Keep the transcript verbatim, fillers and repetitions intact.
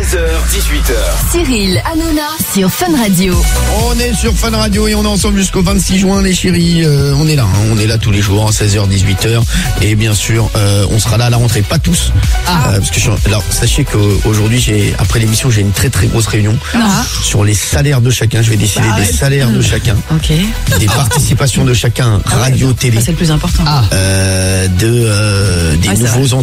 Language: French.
seize heures dix-huit heures. Cyril Hanouna sur Fun Radio. On est sur Fun Radio et on est ensemble jusqu'au vingt-six juin, les chéris. Euh, on est là, hein, on est là tous les jours, seize heures dix-huit heures. Et bien sûr, euh, on sera là à la rentrée. Pas tous. Ah. Euh, parce que je, alors, sachez qu'aujourd'hui, j'ai, après l'émission, j'ai une très très grosse réunion ah. sur les salaires de chacun. Je vais décider bah, des ouais. salaires de chacun. Ok. Des participations de chacun, radio, télé. Ça, c'est le plus important. Ah. Euh, de, euh, des ouais, nouveaux